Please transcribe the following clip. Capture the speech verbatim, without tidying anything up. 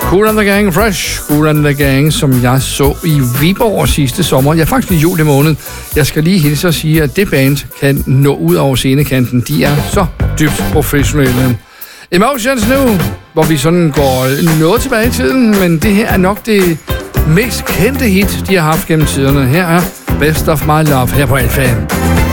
Kool and the Gang, Fresh Kool and the Gang, som jeg så i Viborg sidste sommer. Ja, faktisk i juli måned. Jeg skal lige hilse og sige, at det band kan nå ud over scenekanten. De er så dybt professionelle. Emotions nu, hvor vi sådan går noget tilbage i tiden, men det her er nok det mest kendte hit, de har haft gennem tiderne. Her er Best of My Love her på Alfa.